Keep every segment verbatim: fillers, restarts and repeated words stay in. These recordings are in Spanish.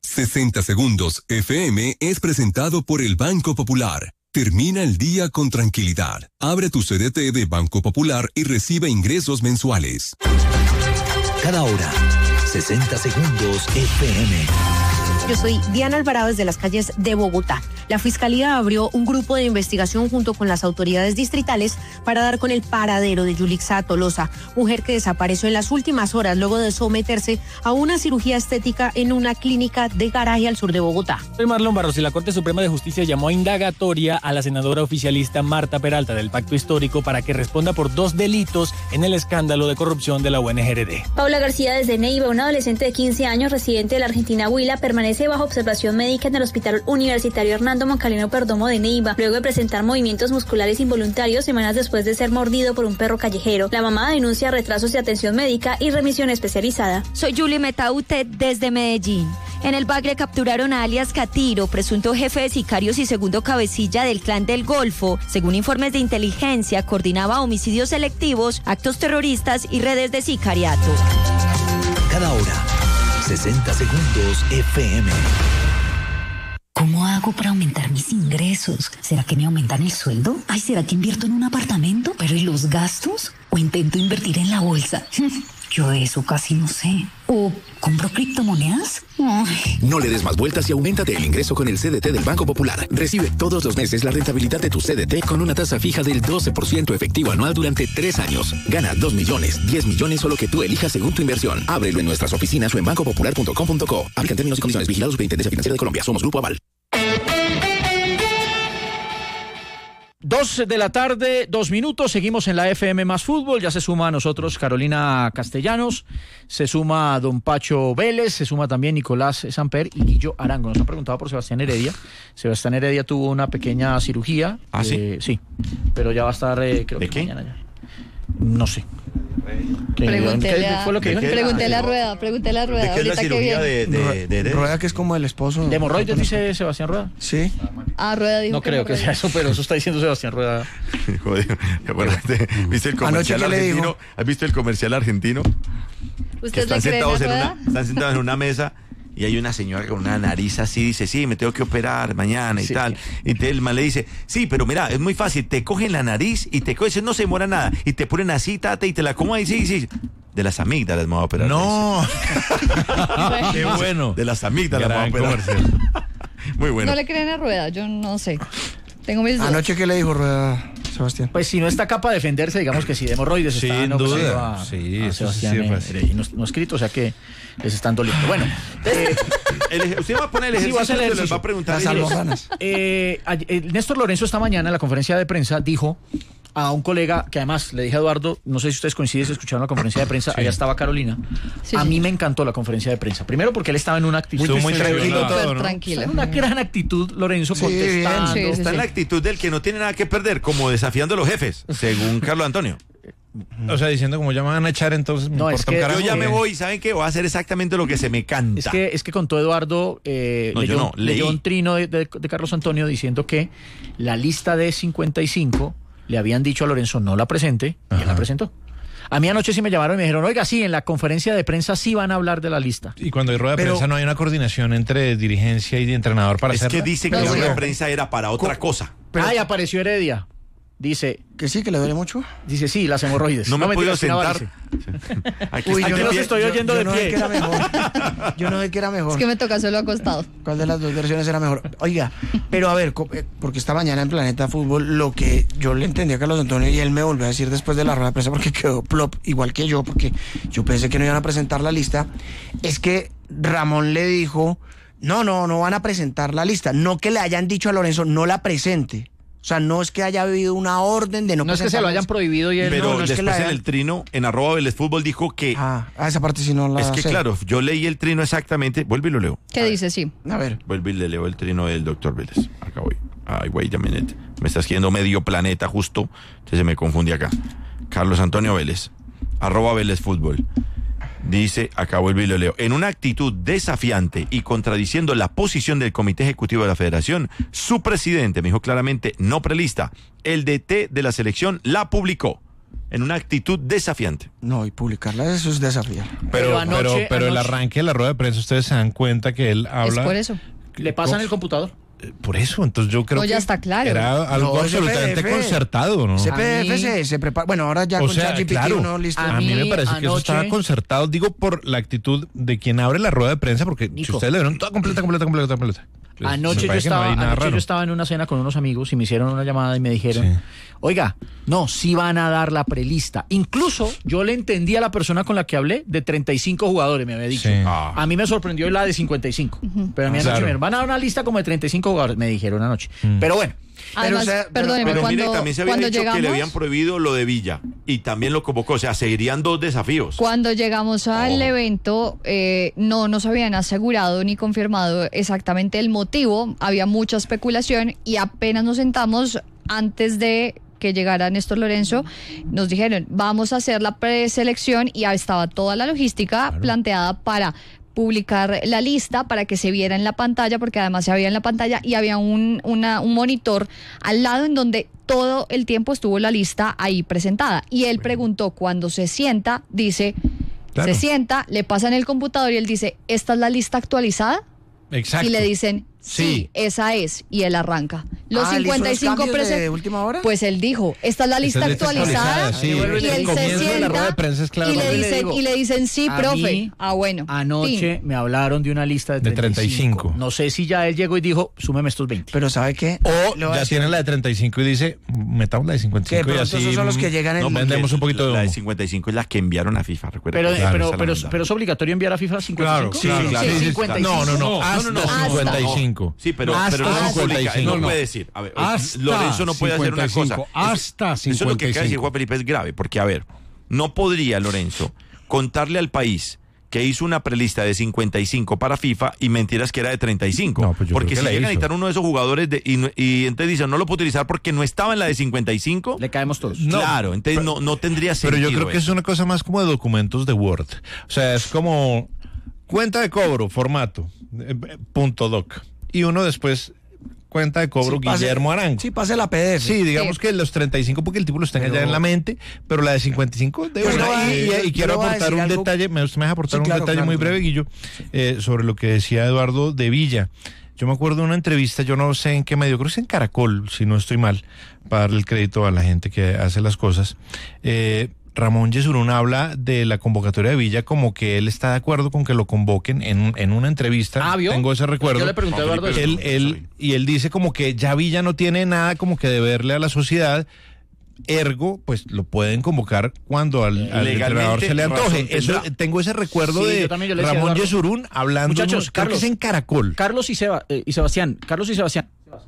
sesenta Segundos F M es presentado por el Banco Popular. Termina el día con tranquilidad. Abre tu C D T de Banco Popular y recibe ingresos mensuales. Cada hora, sesenta Segundos F M. Yo soy Diana Alvarado desde las calles de Bogotá. La Fiscalía abrió un grupo de investigación junto con las autoridades distritales para dar con el paradero de Yulixa Tolosa, mujer que desapareció en las últimas horas luego de someterse a una cirugía estética en una clínica de garaje al sur de Bogotá. Soy Marlon Barros y la Corte Suprema de Justicia llamó a indagatoria a la senadora oficialista Marta Peralta del Pacto Histórico para que responda por dos delitos en el escándalo de corrupción de la U N G R D. Paula García desde Neiva, una adolescente de quince años residente de la Argentina Huila, permanece bajo observación médica en el Hospital Universitario Hernando Moncalino Perdomo de Neiva, luego de presentar movimientos musculares involuntarios semanas después de ser mordido por un perro callejero. La mamá denuncia retrasos de atención médica y remisión especializada. Soy Julie Metaute desde Medellín. En el Bagre capturaron a alias Catiro, presunto jefe de sicarios y segundo cabecilla del Clan del Golfo. Según informes de inteligencia, coordinaba homicidios selectivos, actos terroristas y redes de sicariato. Cada hora, sesenta Segundos F M. ¿Cómo hago para aumentar mis ingresos? ¿Será que me aumentan el sueldo? Ay, ¿será que invierto en un apartamento? ¿Pero y los gastos? ¿O intento invertir en la bolsa? Yo de eso casi no sé. ¿O compro criptomonedas? Ay. No le des más vueltas y auméntate el ingreso con el C D T del Banco Popular. Recibe todos los meses la rentabilidad de tu C D T con una tasa fija del doce por ciento efectivo anual durante tres años. Gana dos millones, diez millones o lo que tú elijas según tu inversión. Ábrelo en nuestras oficinas o en banco popular punto com punto co. Aplican términos y condiciones. Vigilados Superintendencia Financiera de Colombia. Somos Grupo Aval. Dos de la tarde, dos minutos, seguimos en la F M más fútbol, ya se suma a nosotros Carolina Castellanos, se suma don Pacho Vélez, se suma también Nicolás Samper y Guillo Arango. Nos han preguntado por Sebastián Heredia. Sebastián Heredia tuvo una pequeña cirugía. ¿Ah, eh, sí? Sí, pero ya va a estar, eh, creo ¿De que qué? mañana ya. No sé. Pregúntele ¿Qué fue lo que dijo? Pregúntele a Rueda, pregúntele a Rueda. ¿De qué es la ahorita que cirugía viene. de, de, de Heredia? Rueda, que es como el esposo. ¿De hemorroides dice Sebastián Rueda? Sí. Ah, Rueda dijo No creo que sea eso, pero eso está diciendo Sebastián Rueda. Joder, acuérdate, ¿viste el comercial Anoche, ¿qué le argentino? dijo? ¿Has visto el comercial argentino? Que ¿Usted están le cree a sentados en Rueda? una, están sentados en una mesa y hay una señora con una nariz así, dice, sí, me tengo que operar mañana y Sí. tal. Y entonces el man le dice, sí, pero mira, es muy fácil, te cogen la nariz y te cogen, no se demora nada, y te ponen así, tate, y te la comen ahí, sí, sí. De las amígdalas me voy a operar. No. Qué bueno. De las amígdalas me voy a Gran operar. comercial. Muy bueno. No le creen a Rueda, yo no sé. Tengo mis dudas. Anoche, ¿qué le dijo Rueda, Sebastián? Pues si no está acá para defenderse, digamos que si de hemorroides Sin está no, pues, duda. a, Sí, a eso sí Sebastián es fácil. Heredia. no, no escrito, o sea que les están doliendo. Bueno, eh, El- usted va a poner el Sí, voy a ejercicio, hacer el se les ejercicio. va a preguntar. Las ellos. almohadas. eh, ay- eh, Néstor Lorenzo esta mañana en la conferencia de prensa dijo a un colega que además le dije a Eduardo, no sé si ustedes coinciden, si escucharon la conferencia de prensa, allá estaba Carolina. Sí, a sí. mí me encantó la conferencia de prensa. Primero porque él estaba en una actitud Estuvo muy tranquilo, tranquilo todo, todo, ¿no? Tranquilo. en una gran actitud, Lorenzo, Sí, contestando. bien, sí, sí. Está en la actitud del que no tiene nada que perder, como desafiando a los jefes, según Carlos Antonio. O sea, diciendo como ya me van a echar, entonces me No, es importa un que- carajo. Yo ya me voy, ¿saben qué? Voy a hacer exactamente lo que se me canta. Es que, es que contó Eduardo, eh, No, yo leyó, no, leí. leyó un trino de, de- de Carlos Antonio diciendo que la lista de cincuenta y cinco le habían dicho a Lorenzo no la presente, y él la presentó. A mí anoche sí me llamaron y me dijeron, oiga, sí, en la conferencia de prensa sí van a hablar de la lista. Y cuando hay rueda de Pero- prensa no hay una coordinación entre dirigencia y entrenador para es hacerla. que dice que No, la sí. rueda de prensa era para otra cosa. Pero- Ay, apareció Heredia. Dice, Que sí, que le duele mucho. dice sí, las hemorroides. No me he mentira, podido sí, una sentar. varice. Aquí Uy, está yo de no los pie. estoy oyendo yo de no sé pie. qué era mejor. Yo no sé qué era mejor. Es que me toca solo acostado. ¿Cuál de las dos versiones era mejor? Oiga, pero a ver, co- eh, porque esta mañana en Planeta Fútbol lo que yo le entendí a Carlos Antonio y él me volvió a decir después de la rueda de prensa porque quedó plop, igual que yo, porque yo pensé que no iban a presentar la lista, es que Ramón le dijo, no, no, no van a presentar la lista, no que le hayan dicho a Lorenzo, no la presente. O sea, no es que haya habido una orden de no No es que se presentar lo la hayan lista. prohibido y él Pero no, no es que después la en hayan- el trino, en arroba Vélez Fútbol, dijo que... Ah, a esa parte sí no la es que sé. claro, yo leí el trino exactamente. Vuelve y lo leo. ¿Qué dice? Sí. A ver. Vuelve y le leo el trino del doctor Vélez. Acá voy. Ay, wait a minute. Me está escribiendo medio planeta justo. Entonces se me confunde acá. Carlos Antonio Vélez. Arroba Vélez Fútbol. Dice, acá vuelve y lo leo. En una actitud desafiante y contradiciendo la posición del Comité Ejecutivo de la Federación, su presidente me dijo claramente, no prelista. El D T de la selección la publicó. en una actitud desafiante. No, y publicarla, eso es desafío. Pero, Pero pero, anoche- pero el anoche- arranque de la rueda de prensa, ustedes se dan cuenta que él habla. Es por eso. ¿Le pasan el computador? Por eso, entonces yo creo No, que ya está claro. era algo No, ese absolutamente P D F. concertado, ¿no? Ese A P D F mí- se, se prepara. Bueno, ahora ya O con sea, ChatGPT claro, uno listo. a mí me mí parece que eso anoche- estaba concertado, digo, por la actitud de quien abre la rueda de prensa, porque si Nico. ustedes le vieron toda completa, completa, completa, completa. Pues, Anoche, me yo parece que no estaba, hay nada anoche raro. yo estaba en una cena con unos amigos y me hicieron una llamada y me dijeron, Sí. oiga, no, sí van a dar la prelista. Incluso yo le entendí a la persona con la que hablé de treinta y cinco jugadores, me había dicho. Sí. Ah. A mí me sorprendió la de cincuenta y cinco. Pero a mí Ah, anoche claro. me dijeron, van a dar una lista como de treinta y cinco jugadores, me dijeron anoche. Pero bueno. Además, o sea, pero- perdóneme, Pero cuando, mire, también se había cuando dicho llegamos, que le habían prohibido lo de Villa y también lo convocó. O sea, seguirían dos desafíos. cuando llegamos al Oh. evento, eh, no nos habían asegurado ni confirmado exactamente el motivo. Había mucha especulación y apenas nos sentamos antes de que llegara Néstor Lorenzo, nos dijeron, vamos a hacer la preselección y ya estaba toda la logística planteada para publicar la lista para que se viera en la pantalla, porque además se veía en la pantalla y había un, una, un monitor al lado en donde todo el tiempo estuvo la lista ahí presentada. Y él preguntó, cuando se sienta, dice, Claro. se sienta, le pasan el computador y él dice, ¿esta es la lista actualizada? Exacto. Y le dicen, sí, Sí. esa es, y él arranca. Los Ah, ¿él hizo cincuenta y los cinco cambios de presen- última hora? Pues él dijo, esta es la lista Esa es la lista actualizada, actualizada, sí. y El él se comienzo de la sienta rueda de prensa es claro. y, le Yo le dicen, digo, y le dicen, sí, a profe. mí, Ah, bueno. Anoche Tin. me hablaron de una lista de De treinta y cinco. treinta y cinco. No sé si ya él llegó y dijo, súmeme estos veinte. Pero ¿sabe qué? O Le voy a ya decir- tienen la de treinta y cinco y dice, metamos la de cincuenta y Que de cinco y pronto así esos son los que llegan en- No, No, porque vendemos un poquito de La de humo. cincuenta y cinco es la que enviaron a FIFA, recuerda. Pero, que pero, esa pero, la pero, mandaron. es obligatorio enviar a FIFA cincuenta y cinco. Claro, claro, claro. Sí, Sí, sí, cincuenta y no, cinco. no, no, hasta hasta no, no, cincuenta y cinco. Sí, pero, Hasta pero no lo cincuenta y publica. Él cinco. no No, puede no. decir. A ver, Hasta Lorenzo no puede hacer una cosa. cincuenta y cinco, hasta Eso es lo que acaba de decir Juan Felipe es grave, porque a ver, no podría Lorenzo contarle al país que hizo una prelista de cincuenta y cinco para FIFA y mentiras que era de treinta y cinco. No, pues yo porque creo si que la llega a hizo. necesitar uno de esos jugadores de, y, no- y entonces dicen no lo puedo utilizar porque no estaba en la de cincuenta y cinco. Le caemos todos. No, Claro, entonces pero- no, no tendría Pero sentido. yo creo que es eso. una cosa más como de documentos de Word. O sea, es como cuenta de cobro, formato, eh, punto doc. Y uno después, cuenta de cobro, Sí, pase- Guillermo Arango. Sí, pase la P D F. Sí, digamos Sí. que los treinta y cinco porque el tipo los tenga Pero- ya en la mente, pero la de cincuenta y cinco de Yo una. le voy a- Y, y- yo- y yo quiero le voy a aportar decir un algo- detalle, me, usted me deja aportar Sí, un claro, detalle claro, muy claro. breve, Guillo, eh, sobre lo que decía Eduardo de Villa. Yo me acuerdo de una entrevista, yo no sé en qué medio, creo que es en Caracol, si no estoy mal, para darle el crédito a la gente que hace las cosas. Eh, Ramón Yesurún habla de la convocatoria de Villa como que él está de acuerdo con que lo convoquen en, un- en una entrevista. Ah, ¿vio? Tengo ese recuerdo. Yo le pregunté a Eduardo eso. Él, él, y él dice como que ya Villa no tiene nada como que deberle a la sociedad. Ergo, pues lo pueden convocar cuando al, al Legalmente, entrenador se le razón antoje. Eso, tendrá. tengo ese recuerdo Sí, de yo también, yo le decía a Ramón Eduardo. Yesurún hablando. Muchachos, creo que Carlos. es en Caracol. Carlos y, Seba, eh, y Sebastián, Carlos y Sebastián,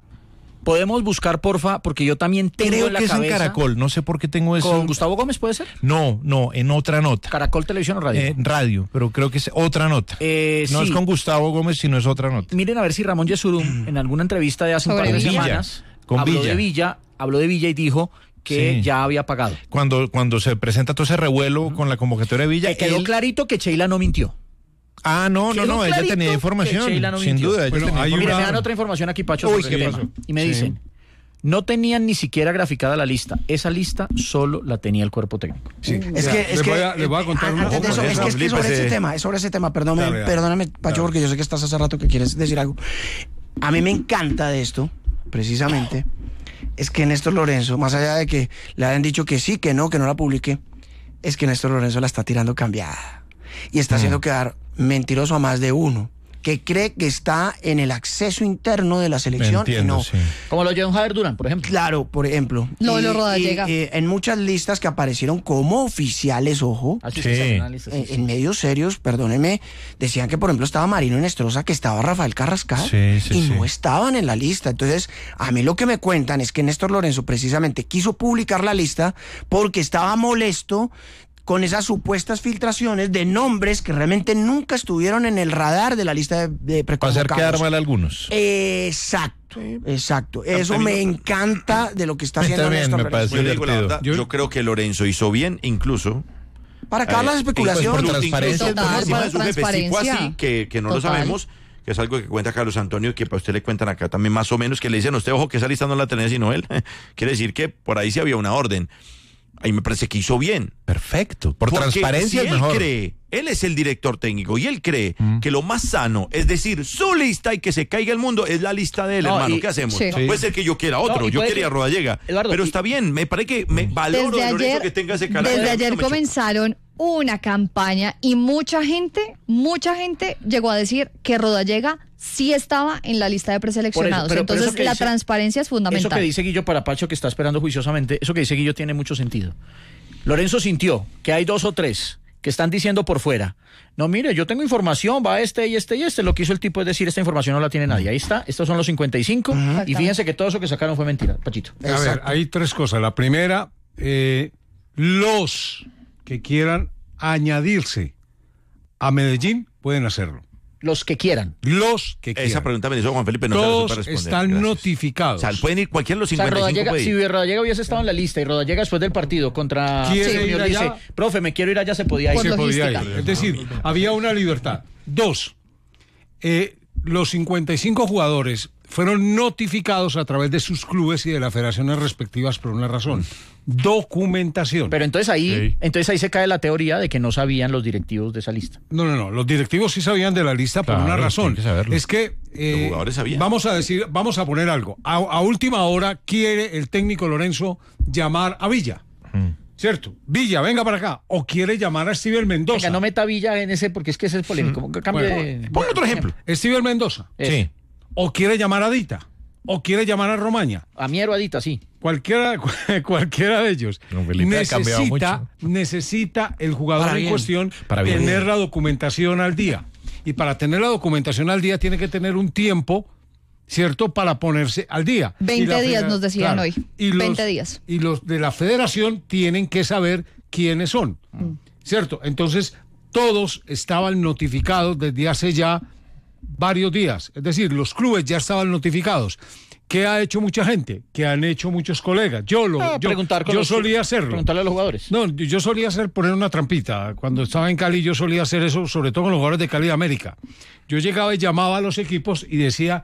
podemos buscar, porfa, porque yo también tengo Creo en la que es cabeza. en Caracol. No sé por qué tengo eso. ¿Con Gustavo Gómez puede ser? No, no, en otra nota. ¿Caracol Televisión o Radio? Eh, radio, pero creo que es otra nota. Eh, no sí. es con Gustavo Gómez, sino es otra nota. Miren a ver si Ramón Yesurún en alguna entrevista de hace un Sobre par de Villa. semanas Con habló Villa. de Villa, habló de Villa y dijo que Sí. ya había pagado. Cuando, cuando se presenta todo ese revuelo con la convocatoria de Villa. Que quedó él- clarito que Sheila no mintió. Ah, no, no, Quedó no, ella clarito tenía que información. Sheila no Sin mintió. duda, ella Bueno, tenía hay Mire, una- me dan otra información aquí, Pacho, Uy, sobre ¿qué el pasó? tema. Y me Sí. dicen, no tenían ni siquiera graficada la lista. Esa lista solo la tenía el cuerpo técnico. Sí, es Vea, que, es les que voy a- les voy a contar eh, un antes poco de eso, de es eso. que, es que sobre Felipe, ese sí. tema, es sobre ese tema, perdóname, Dale, dale. perdóname, Pacho, porque yo sé que estás hace rato que quieres decir algo. A mí me encanta de esto, precisamente, es que Néstor Lorenzo, más allá de que le hayan dicho que sí, que no, que no la publique, es que Néstor Lorenzo la está tirando cambiada y está haciendo quedar mentiroso a más de uno, que cree que está en el acceso interno de la selección. Entiendo, y no. sí. Como lo llevó Javier Durán, por ejemplo. Claro, por ejemplo. No, Y- lo roda y- llega. y en muchas listas que aparecieron como oficiales, ojo, Así Sí. es, es una lista, sí, en, sí. en medios serios, perdónenme, decían que por ejemplo estaba Marino Inestrosa, que estaba Rafael Carrascal, Sí, sí, y sí. no estaban en la lista. Entonces, a mí lo que me cuentan es que Néstor Lorenzo precisamente quiso publicar la lista porque estaba molesto con esas supuestas filtraciones de nombres que realmente nunca estuvieron en el radar de la lista de, de Para hacer preconvocados. quedar mal a algunos. Exacto, exacto. Eso A mí me no- encanta de lo que está A mí haciendo también Néstor me Lorenzo. parece Yo le digo la divertido. verdad, yo, creo que Lorenzo hizo bien, incluso. Para acabar las eh, especulaciones. por incluso- transparencia. incluso Total, por encima por de su jefe, si fue transparencia. así, que, que no lo Total. sabemos, que es algo que cuenta Carlos Antonio, que para usted le cuentan acá también más o menos, que le dicen a usted, ojo, que esa lista no la tenía sino él. Quiere decir que por ahí sí había una orden. Ahí me parece que hizo bien. Perfecto. Por Porque transparencia si es él mejor. cree, él es el director técnico y él cree mm. que lo más sano es decir su lista y que se caiga el mundo es la lista de él, no, hermano. Y, ¿qué hacemos? Sí. Puede ser que yo quiera otro. No, yo quería a Rodallega. Eduardo, pero y, está bien. Me parece que me valoro de Lorenzo que tenga ese carácter. Desde ayer no comenzaron una campaña y mucha gente, mucha gente llegó a decir que Rodallega sí estaba en la lista de preseleccionados. Eso, pero, Entonces pero la dice, transparencia es fundamental. Eso que dice Guillo para Pacho, que está esperando juiciosamente, eso que dice Guillo tiene mucho sentido. Lorenzo sintió que hay dos o tres que están diciendo por fuera, no, mire, yo tengo información, va este y este y este. Lo que hizo el tipo es decir, esta información no la tiene nadie. Ahí está, estos son los cincuenta y cinco. Uh-huh. Y fíjense que todo eso que sacaron fue mentira, Pachito. A Exacto. ver, hay tres cosas. La primera, eh, los que quieran añadirse a Medellín pueden hacerlo. Los que quieran. Los que quieran. Esa pregunta me hizo Juan Felipe, no Todos se la responder. Están Gracias. notificados. O sea, pueden ir cualquiera de los cincuenta y cinco. O sea, Rodallega, puede ir. si Rodallega hubiese estado en la lista y Rodallega después del partido contra ¿Quiere sí, ir señor, allá? dice, profe, me quiero ir allá, se podía ir. Se podía ir. Es decir, había una libertad. Dos, eh, los cincuenta y cinco jugadores fueron notificados a través de sus clubes y de las federaciones respectivas por una razón. Documentación. Pero entonces ahí, sí. entonces ahí se cae la teoría de que no sabían los directivos de esa lista. No, no, no. Los directivos sí sabían de la lista claro, por una razón. Que es que eh, los jugadores sabían. Vamos a decir, vamos a poner algo. A, a última hora quiere el técnico Lorenzo llamar a Villa. Hmm. ¿Cierto? Villa, venga para acá. O quiere llamar a Steven Mendoza. Venga, no meta Villa en ese porque es que ese es polémico. Hmm. Cambie bueno, de... Ponga otro ejemplo. Steven Mendoza. Eso. Sí. O quiere llamar a Dita. O quiere llamar a Romaña. A Miero, a Dita, sí. Cualquiera, cualquiera de ellos. No, necesita, necesita el jugador para en bien. cuestión para tener bien. la documentación al día. Y para tener la documentación al día tiene que tener un tiempo, ¿cierto? Para ponerse al día. veinte días nos decían claro, hoy. Y los, veinte días. Y los de la federación tienen que saber quiénes son. Mm. ¿Cierto? Entonces, todos estaban notificados desde hace ya varios días. Es decir, los clubes ya estaban notificados. ¿Qué ha hecho mucha gente? ¿Qué han hecho muchos colegas? Yo lo ah, yo, preguntar con yo los, solía hacerlo. Preguntarle a los jugadores. No, yo solía hacer poner una trampita. Cuando estaba en Cali yo solía hacer eso, sobre todo con los jugadores de Cali de América. Yo llegaba y llamaba a los equipos y decía,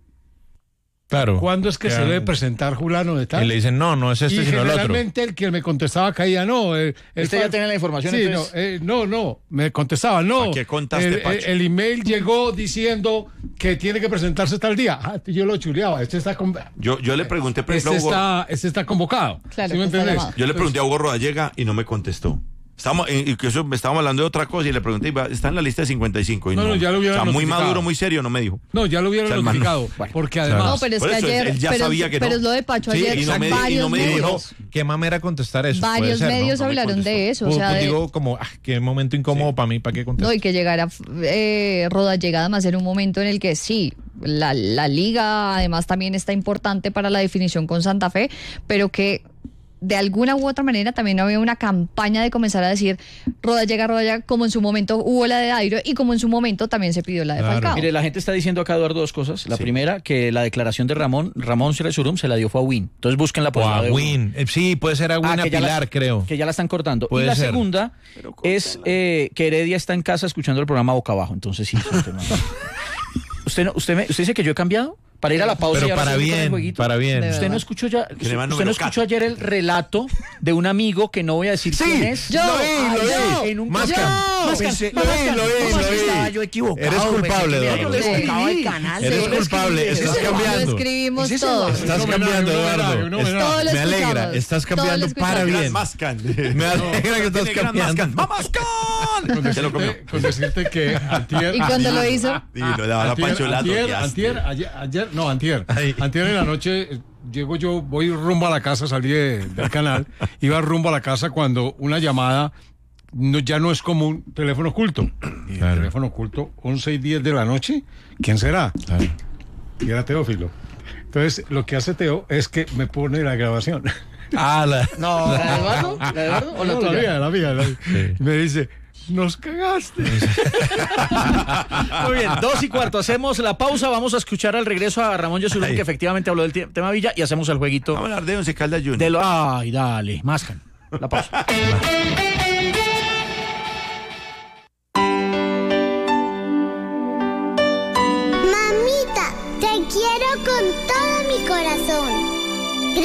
claro, ¿cuándo es que claro. se debe presentar Julano de tal? Y le dicen, no, no es este, y sino el otro. generalmente el que me contestaba caía, no. El, el ¿Este ya tenía la información? Sí, entonces... no, eh, no, no, me contestaba, no. ¿A qué contaste, el, Pacho? el, el email llegó diciendo que tiene que presentarse tal día. Ah, yo lo chuleaba, este está... Con... Yo, yo le pregunté... Por este, ejemplo, está, Hugo... este está convocado. Claro, ¿sí me entendés? Yo le pregunté a Hugo Rodallega y no me contestó. Estábamos, eh, que eso, estábamos hablando de otra cosa y le pregunté, está en la lista de cincuenta y cinco. Y no, no, no, ya lo hubieran o sea, muy notificado. maduro, muy serio, no me dijo. No, ya lo hubieran o sea, notificado. Bueno, porque además. No, pero es por que eso, ayer. él ya pero, sabía que pero no. es lo de Pacho Sí, ayer. y no me, varios y no me medios. dijo. Qué mamera contestar eso. Varios puede ser, medios ¿no? hablaron de eso. O sea, pues de... digo, como, ah, qué momento incómodo sí. para mí, para qué contestar. No, y que llegara eh, Rodallega, además, en un momento en el que sí. La, la liga, además, también está importante para la definición con Santa Fe, pero que. De alguna u otra manera también había una campaña de comenzar a decir Rodallega, Rodallega, como en su momento hubo la de Dairo y como en su momento también se pidió la de claro. Falcao. Mire, la gente está diciendo acá, Eduardo, dos cosas. La sí. primera, que la declaración de Ramón, Ramón Surum se la dio fue a Win. Entonces búsquenla por a de Win. Eh, sí, puede ser a Win, ah, a Pilar, la, creo. Que ya la están cortando. Puede y la ser. segunda es eh, que Heredia está en casa escuchando el programa boca abajo. Entonces sí. ¿Usted, no, usted, me, ¿Usted dice que yo he cambiado? Para ir a la pausa pero y ahora para bien, para bien. Usted no escuchó ya, usted no escuchó ayer el relato de un amigo que no voy a decir sí, quién es. Yo, lo vi, lo vi. En un Mascan, Mascan, lo vi, lo vi, lo vi. Estaba yo equivocado. Eres culpable, Eduardo. Eres culpable, estás cambiando. Lo escribimos todos. Estás cambiando, Eduardo. Me alegra, estás cambiando para bien. Me alegra que estás cambiando. Con decirte que antier... ¿Y cuando lo hizo? Y lo daba la Pancho Lato. Antier, ayer, no, antier. Ay. Antier en la noche, llego yo, voy rumbo a la casa, salí de, del canal, iba rumbo a la casa cuando una llamada no, ya no es como un teléfono oculto. Y claro. El teléfono oculto, once y diez de la noche, ¿quién será? Claro. Y era Teófilo. Entonces, lo que hace Teo es que me pone la grabación. Ah, la... No, ¿la de Eduardo? ¿La de Eduardo o la no, tuya? La mía, la mía. La mía. Sí. Me dice... Nos cagaste. Muy bien, dos y cuarto. Hacemos la pausa. Vamos a escuchar al regreso a Ramón Yesurún, que efectivamente habló del t- tema Villa, y hacemos el jueguito. Vamos a hablar de Once Caldas Junior. De lo... Ay, dale, Mascan. La pausa. Mamita, te quiero con todo mi corazón.